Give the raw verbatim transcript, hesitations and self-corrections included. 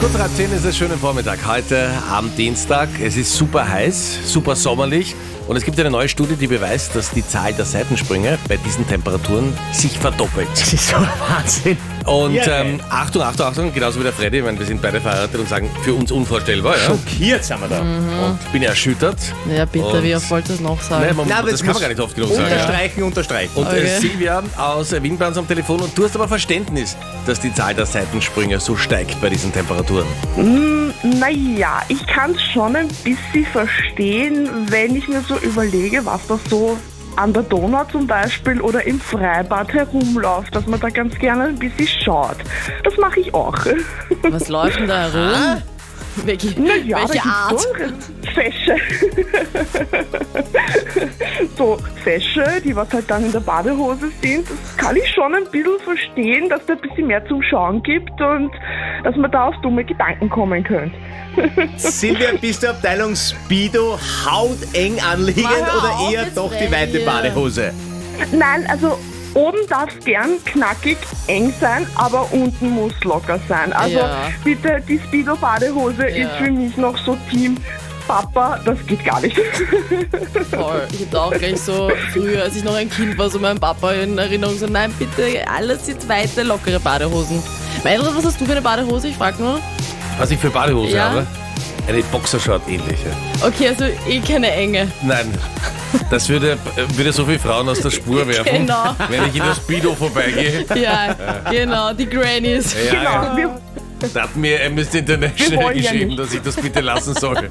Kurz nach zehn ist es schönen Vormittag. Heute am Dienstag. Es ist super heiß, super sommerlich. Und es gibt eine neue Studie, die beweist, dass die Zahl der Seitensprünge bei diesen Temperaturen sich verdoppelt. Das ist so ein Wahnsinn. Und Ja, ähm, Achtung, Achtung, Achtung, genauso wie der Freddy, ich meine, wir sind beide verheiratet und sagen, für uns unvorstellbar. Ja? Schockiert sind wir da. Und ich bin erschüttert. Ja, bitte, Und- wie oft wollt ihr das noch sagen? Nein, man, Nein, aber das jetzt kann man muss gar nicht oft genug sagen. Ja? Unterstreichen, unterstreichen. Und Okay. äh, Silvia aus äh, Wien bei uns am Telefon. Und du hast aber Verständnis, dass die Zahl der Seitensprünge so steigt bei diesen Temperaturen. Naja, ich kann es schon ein bisschen verstehen, wenn ich mir so überlege, was da so an der Donau zum Beispiel oder im Freibad herumläuft, dass man da ganz gerne ein bisschen schaut. Das mache ich auch. Was läuft denn da herum? Welche, Naja, welche da Art? gibt's so Fische. So Fische, die was halt dann in der Badehose sind, das kann ich schon ein bisschen verstehen, dass da ein bisschen mehr zum Schauen gibt und dass man da auf dumme Gedanken kommen könnte. Silvia, bist du Abteilung Speedo hauteng anliegend Mach hör oder auf eher jetzt, doch die Freddy. weite Badehose? Nein, also oben darf es gern knackig eng sein, aber unten muss locker sein. Also Ja. bitte, die Speedo-Badehose Ja. ist für mich noch so Team Papa, das geht gar nicht. Voll. Ich hätte auch gleich so früher, als ich noch ein Kind war, so meinem Papa in Erinnerung so, nein, bitte, alles jetzt weite, lockere Badehosen. Meinrad, was hast du für eine Badehose? Ich frag nur. Was ich für Badehose Ja. habe? Eine Boxershort ähnliche. Okay, also eh keine enge. Nein, das würde, würde so viele Frauen aus der Spur werfen, Genau. wenn ich in der Speedo vorbeigehe. Ja, genau, die Grannies. Ja, Genau, ja. wir, Da hat mir Amnesty Wir International wollen ja geschrieben, nicht. dass ich das bitte lassen soll.